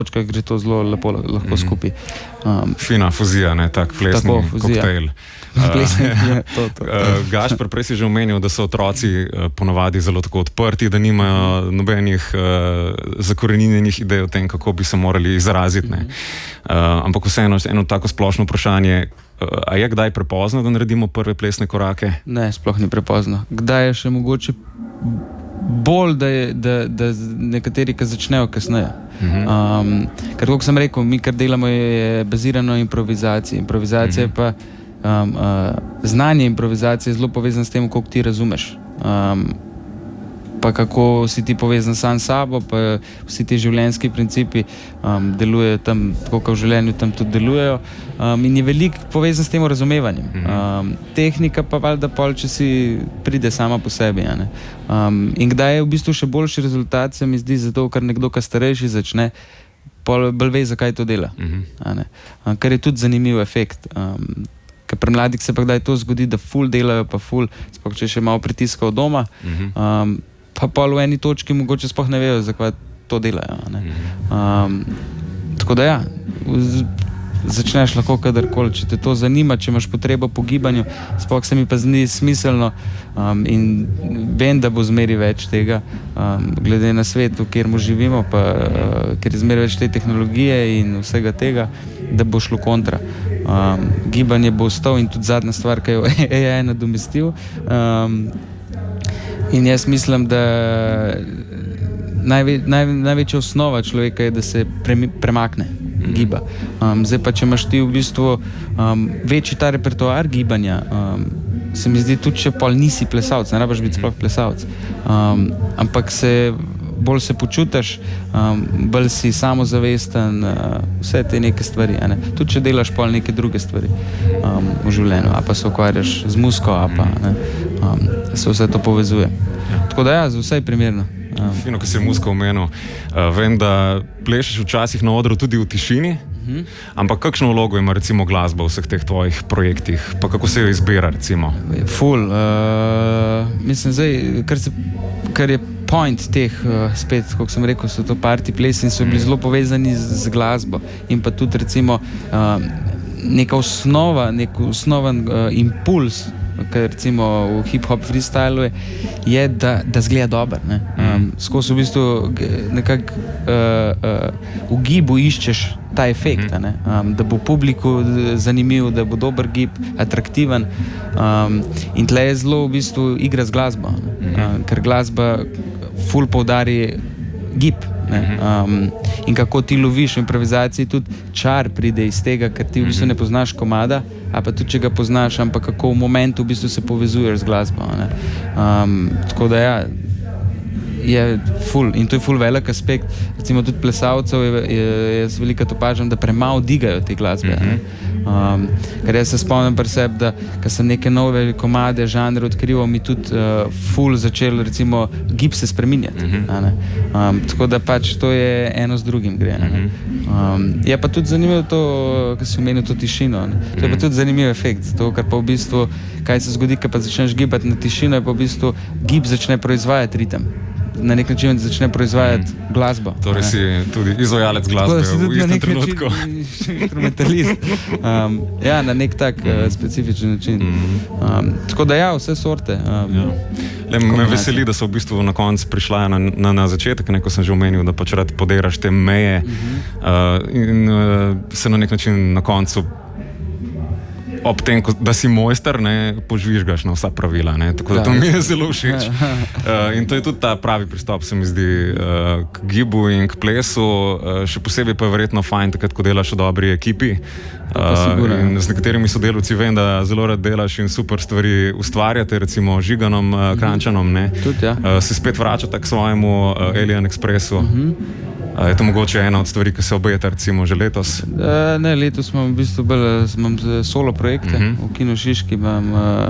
gre to zelo lepo lahko skupaj. Fina fuzija, ne, tak plesni koktejl. Gašper, prej si že omenil, da so otroci ponavadi zelo tako odprti, da nimajo nobenih zakoreninjenih idej o tem, kako bi se morali izraziti. Ampak vseeno, eno tako splošno vprašanje, a je kdaj prepozno, da naredimo prve plesne korake? Ne, sploh ni prepozno. Kdaj je še mogoče bolj, da nekateri, ki začnejo kasneje. Ker, kot sem rekel, mi, kar delamo, je bazirano na improvizaciji. Improvizacija je pa znanje improvizacije je zelo povezano s tem, koliko ti razumeš. Pa kako si ti povezan sam s sabo, pa vsi ti življenjski principi delujejo tam, tako kot v življenju tam tudi delujejo. In je veliko povezan s tem razumevanjem. Tehnika pa valjda pol, če si pride sama po sebi. In kdaj je v bistvu še boljši rezultat, se mi zdi, zato, ker nekdo, ki starejši začne, pol bolj ve, zakaj to dela. Kar je tudi zanimiv efekt. Ker pri mladih se pa kdaj to zgodi, da ful delajo, pa ful, sploh če še malo pritiskajo doma, pa pol v eni točki mogoče sploh ne vejo, zakaj to delajo. Tako da ja, začneš lahko kadarkoli, če te to zanima, če imaš potrebo po gibanju, sploh se mi pa zdi smiselno in vem, da bo zmeri več tega, glede na svetu, kjer mu živimo, pa ker je zmeri več te tehnologije in vsega tega, da bo šlo kontra. Gibanje bo ostal in tudi zadnja stvar, ki jo AI nadomestil. In jaz mislim, da največja osnova človeka je, da se premikne, giba. Zdaj pa, če imaš ti v bistvu večji ta repertoar gibanja, se mi zdi tudi, če pol nisi plesalec, ne rabiš biti sploh plesalec, ampak bolj se počutiš, bolj si samozavesten, vse te neke stvari. Tudi če delaš pol neke druge stvari v življenju, a pa se ukvarjaš z muziko, a pa se vse to povezuje. Tako da ja, za vse je primerno. Fino, ko si muziko omenil. Vem, da plešeš včasih na odru tudi v tišini, ampak kakšno vlogo ima recimo glasba v vseh teh tvojih projektih? Pa kako se jo izbira recimo? Ful. Mislim zdaj, kar je point teh, spet, kot sem rekel, so to party plesi in so bili zelo povezani z glasbo. In pa tudi recimo neka osnova, nek osnoven impuls, ker recimo v hip-hop freestylu je, da zgleda dobro. Skozi v bistvu nekako v gibu iščeš ta efekt, da bo publiku zanimiv, da bo dober gib, atraktiven. In tle je zelo v bistvu igra z glasbo, ker glasba ful poudari gib. In kako ti loviš v improvizaciji, tudi čar pride iz tega, ker ti v bistvu ne poznaš komada, a pa tudi če ga poznaš, ampak kako v momentu v bistvu se povezuješ z glasbo. Tako da ja, je ful, in to je ful velik aspekt. Recimo tudi plesalcev jaz velikokrat opažam, da premalo digajo te glasbe. Ker jaz se spomnim pri sebi, da ko sem neke nove komade, žanre odkrival, mi tudi ful začel recimo gib se spreminjati. Tako da pač to je eno z drugim gre. Je pa tudi zanimivo to, ko si omenil to tišino. To je pa tudi zanimiv efekt, zato ker pa v bistvu, kaj se zgodi, ko pa začneš gibati na tišino, je pa v bistvu gib začne proizvajati ritem. Na nek način začne proizvajati glasbo. Torej si tudi izvajalec glasbe v istem trenutku. Instrumentalist. Ja, na nek tak specifičen način. Tako da ja, vse sorte. Me veseli, da so v bistvu na koncu prišla na začetek, ko sem že omenil, da pač rad podiraš te meje in se na nek način na koncu ob tem, da si mojster, požvižgaš na vsa pravila. Tako da to mi je zelo všeč. In to je tudi ta pravi pristop, se mi zdi, k gibu in k plesu. Še posebej pa je verjetno fajn, takrat, ko delaš v dobri ekipi. In z nekaterimi sodelavci vem, da zelo rad delaš in super stvari ustvarjate, recimo Žiganom Krančanom. Se spet vračate k svojemu Alien Expressu. Je to mogoče ena od stvari, ki se obeta recimo že letos? Ne, letos imam v bistvu imam solo projekte v Kinu Šiški, imam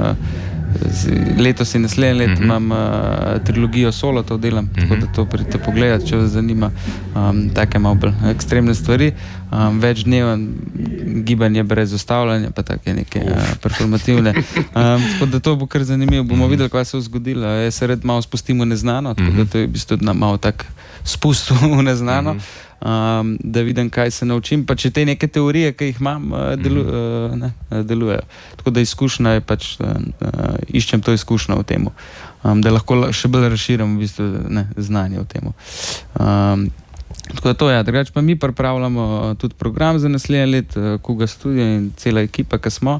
letos in naslednje leto imam trilogijo solo, to delam, tako da to pridite pogledati, če vas zanima. Take malo bolj ekstremne stvari, večdneven gibanje brez ustavljanja, pa take neke performativne. Tako da to bo kar zanimivo, bomo videli, kaj se bo zgodilo. Jaz se red malo spustim v neznano, tako da to je v bistvu malo tak spust v neznano. da vidim, kaj se naučim. Pa če te neke teorije, ki jih imam, delujejo. Tako da izkušnja je pač, iščem to izkušnjo v tem, da lahko še bolj razširim v bistvu, znanje v tem. Tako da to je. Drugače pa mi pripravljamo tudi program za naslednje leto, Kuga Studio in cela ekipa, ki smo.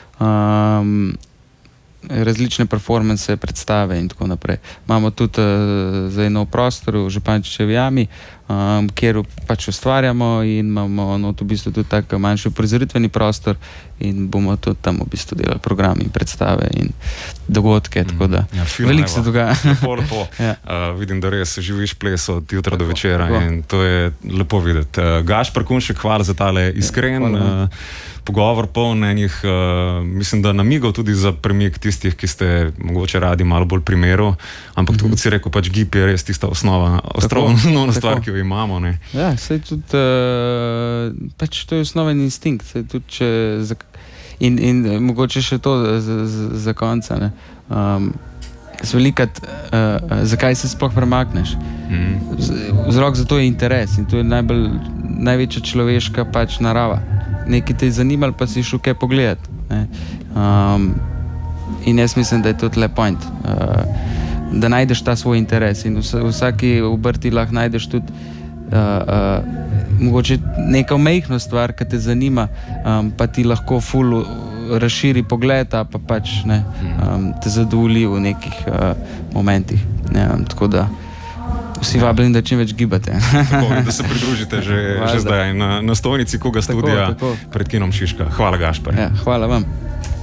Različne performance, predstave in tako naprej. Imamo tudi zdaj nov prostor v Župančičevi jami, kjer pač ustvarjamo in imamo v bistvu tudi tak manjši uprizoritveni prostor in bomo tudi tam v bistvu delali programe in predstave in dogodke, tako da veliko se dogaja. Lepo. Ja. Vidim, da res živiš ples od jutra do večera in to je lepo videti. Gašper Kunšek, hvala za tale iskren pogovor, poln enih, mislim, da namigov tudi za premik tistih, ki ste mogoče radi malo bolj primeru, ampak tako kot si rekel, pač gib je res tista osnovna stvar, ki jo imamo. Ne? Ja, sej tudi, pač to je osnoven instinkt, sej tudi, če in mogoče še to za konca, ne. Velikrat, zakaj se sploh premakneš? Vzrok za to je interes in to je največja človeška pač narava. Nekaj te je zanimalo, pa si šel kaj pogledati. In jaz mislim, da je to tle point, da najdeš ta svoj interes in v vsaki obrti lahko najdeš tudi mogoče neka majhna stvar, ki te zanima, pa ti lahko ful razširi pogled, pa pač te zadovolji v nekih momentih. Tako da vsi vabljeni, da čim več gibate. Tako, da se pridružite že zdaj na stojnici Kuga Studia pred kinom Šiška. Hvala, Gašper. Ja, hvala vam.